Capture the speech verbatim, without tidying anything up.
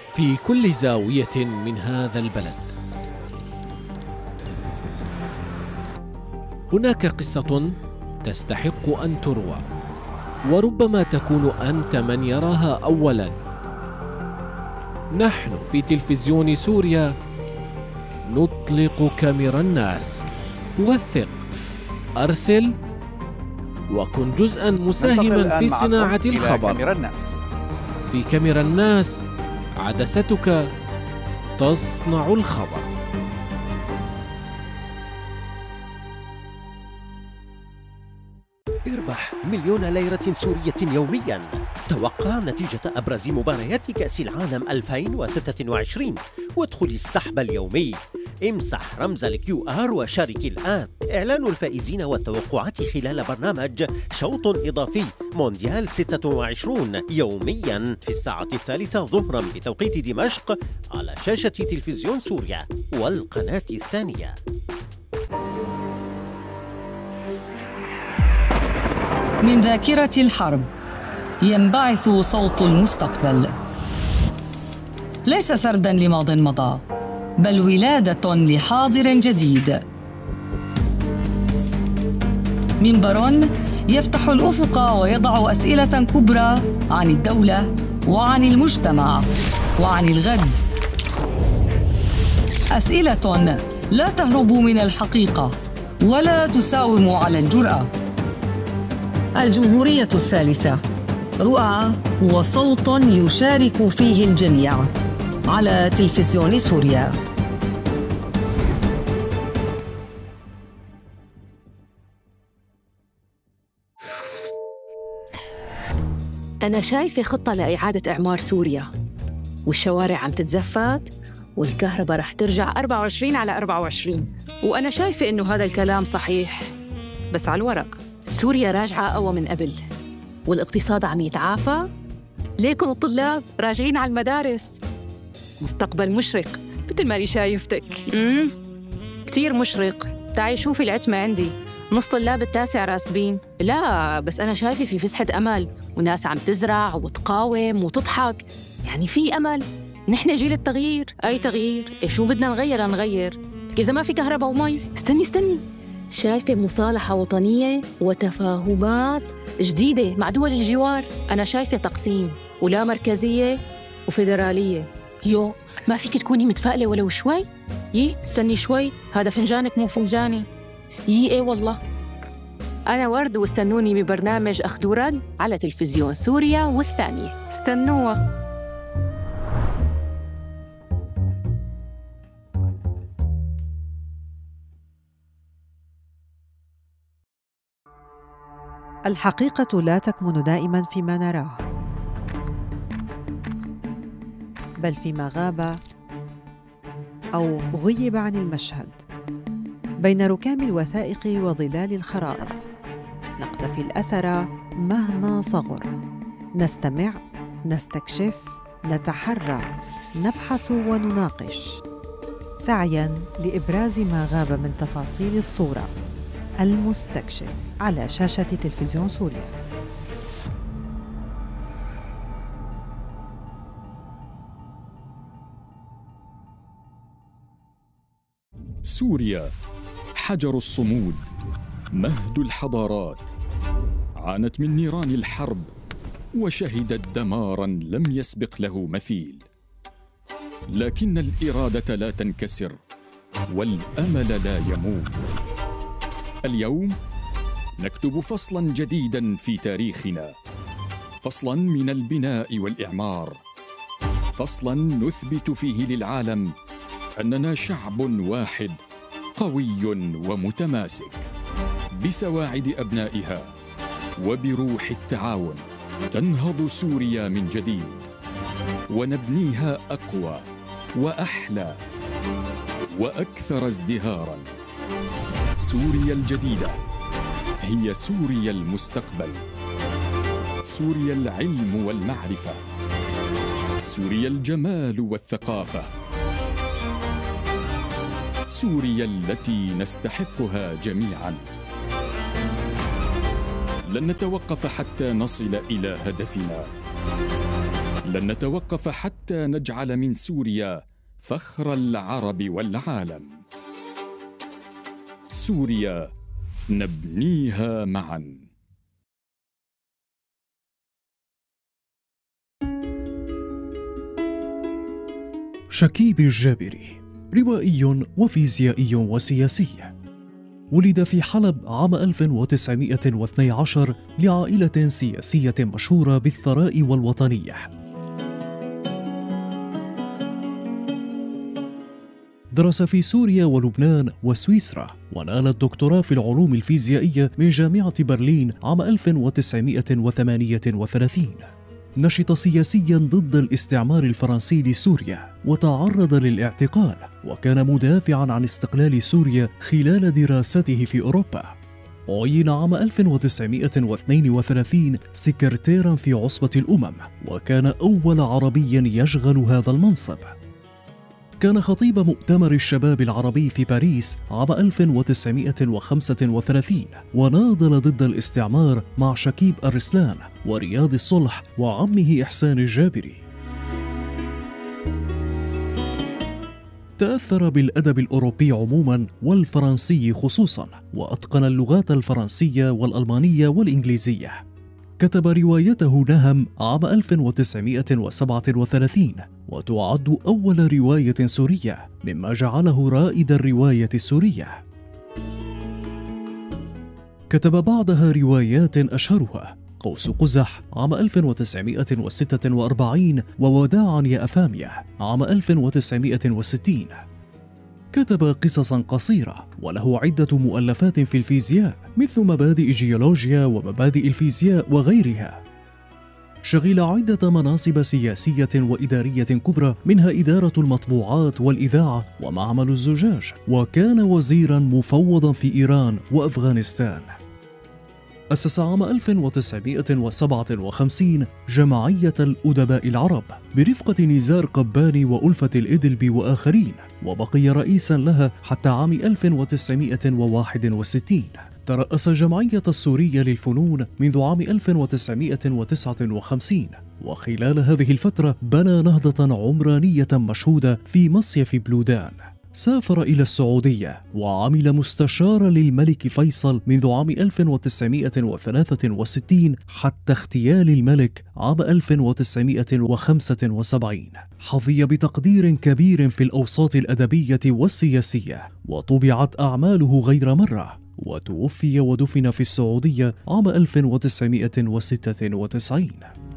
في كل زاوية من هذا البلد. هناك قصة تستحق أن تروى، وربما تكون أنت من يراها أولاً. نحن في تلفزيون سوريا نطلق كاميرا الناس. وثق، أرسل، وكن جزءاً مساهماً في صناعة الخبر. كاميرا الناس. في كاميرا الناس عدستك تصنع الخبر. اربح مليون ليرة سورية يوميا. توقع نتيجة أبرز مباريات كأس العالم ألفين وستة وعشرين وادخل السحب اليومي. امسح رمز الكيو آر وشارك الآن. إعلان الفائزين والتوقعات خلال برنامج شوط إضافي مونديال ستة وعشرين يوميا في الساعة الثالثة ظهرا بتوقيت دمشق على شاشة تلفزيون سوريا والقناة الثانية. من ذاكرة الحرب ينبعث صوت المستقبل، ليس سردا لماض مضى، بل ولادة لحاضر جديد. منبر يفتح الأفق ويضع أسئلة كبرى عن الدولة وعن المجتمع وعن الغد. أسئلة لا تهرب من الحقيقة ولا تساوم على الجرأة. الجمهورية الثالثة، رؤى وصوت يشارك فيه الجميع على تلفزيون سوريا. أنا شايفة خطة لإعادة إعمار سوريا، والشوارع عم تتزفت والكهرباء رح ترجع أربعة وعشرين على أربعة وعشرين. وأنا شايفة إنه هذا الكلام صحيح، بس على الورق. سوريا راجعة أقوى من قبل، والاقتصاد عم يتعافى. ليكن الطلاب راجعين على المدارس. مستقبل مشرق مثل ما أنا شايفتك. امم كتير مشرق. تعي شوفي العتمة عندي، نص طلاب التاسع راسبين. لا بس أنا شايفة في فسحة أمل، وناس عم تزرع وتقاوم وتضحك. يعني في أمل. نحن جيل التغيير. أي تغيير؟ شو بدنا نغير نغير؟ إذا ما في كهرباء ومي. استني استني شايفة مصالحة وطنية وتفاهمات جديدة مع دول الجوار. أنا شايفة تقسيم ولا مركزية وفيدرالية. يو ما فيك تكوني متفائلة ولو شوي؟ يي استني شوي، هذا فنجانك مو فنجاني. يي ايه والله. أنا ورد، واستنوني ببرنامج أخذ ورد على تلفزيون سوريا والثانية. استنوها. الحقيقة لا تكمن دائماً فيما نراه، بل فيما غاب أو غيب عن المشهد. بين ركام الوثائق وظلال الخرائط نقتفي الأثر مهما صغر. نستمع، نستكشف، نتحرى، نبحث ونناقش، سعياً لإبراز ما غاب من تفاصيل الصورة. المستكشف على شاشة تلفزيون سوريا. سوريا حجر الصمود، مهد الحضارات، عانت من نيران الحرب وشهدت دماراً لم يسبق له مثيل. لكن الإرادة لا تنكسر والأمل لا يموت. اليوم نكتب فصلاً جديداً في تاريخنا، فصلاً من البناء والإعمار، فصلاً نثبت فيه للعالم أننا شعب واحد قوي ومتماسك. بسواعد أبنائها وبروح التعاون تنهض سوريا من جديد، ونبنيها أقوى وأحلى وأكثر ازدهاراً. سوريا الجديدة هي سوريا المستقبل، سوريا العلم والمعرفة، سوريا الجمال والثقافة، سوريا التي نستحقها جميعاً. لن نتوقف حتى نصل إلى هدفنا، لن نتوقف حتى نجعل من سوريا فخر العرب والعالم. سوريا نبنيها معا. شكيب الجابري روائي وفيزيائي وسياسي، ولد في حلب عام ألف وتسعمائة واثني عشر لعائلة سياسية مشهورة بالثراء والوطنية. درس في سوريا ولبنان وسويسرا، ونال الدكتوراه في العلوم الفيزيائية من جامعة برلين عام ألف وتسعمائة وثمانية وثلاثين. نشط سياسياً ضد الاستعمار الفرنسي لسوريا، وتعرض للاعتقال، وكان مدافعاً عن استقلال سوريا خلال دراسته في أوروبا. عين عام ألف وتسعمائة واثنين وثلاثين سكرتيراً في عصبة الأمم، وكان أول عربي يشغل هذا المنصب. كان خطيب مؤتمر الشباب العربي في باريس عام ألف وتسعمائة وخمسة وثلاثين، وناضل ضد الاستعمار مع شكيب أرسلان ورياض الصلح وعمه إحسان الجابري. تأثر بالأدب الأوروبي عموماً والفرنسي خصوصاً، وأتقن اللغات الفرنسية والألمانية والإنجليزية. كتب روايته نهم عام ألف وتسعمائة وسبعة وثلاثين، وتعد أول رواية سورية، مما جعله رائد الرواية السورية. كتب بعدها روايات أشهرها قوس قزح عام ألف وتسعمائة وستة وأربعين ووداعا يا أفاميا عام ألف وتسعمائة وستين. كتب قصصا قصيرة، وله عدة مؤلفات في الفيزياء مثل مبادئ جيولوجيا ومبادئ الفيزياء وغيرها. شغل عدة مناصب سياسية وإدارية كبرى، منها إدارة المطبوعات والإذاعة ومعمل الزجاج، وكان وزيرا مفوضا في إيران وأفغانستان. أسس عام ألف وتسعمائة وسبعة وخمسين جمعية الأدباء العرب برفقة نزار قباني وألفة الإدلبي وآخرين، وبقي رئيسا لها حتى عام ألف وتسعمائة وواحد وستين. ترأس جمعية السورية للفنون منذ عام ألف وتسعمائة وتسعة وخمسين، وخلال هذه الفترة بنى نهضة عمرانية مشهودة في مصيف بلودان. سافر إلى السعودية وعمل مستشارا للملك فيصل منذ عام ألف وتسعمائة وثلاثة وستين حتى اغتيال الملك عام ألف وتسعمائة وخمسة وسبعين. حظي بتقدير كبير في الأوساط الأدبية والسياسية، وطبعت أعماله غير مرة، وتوفي ودفن في السعودية عام ألف وتسعمائة وستة وتسعين.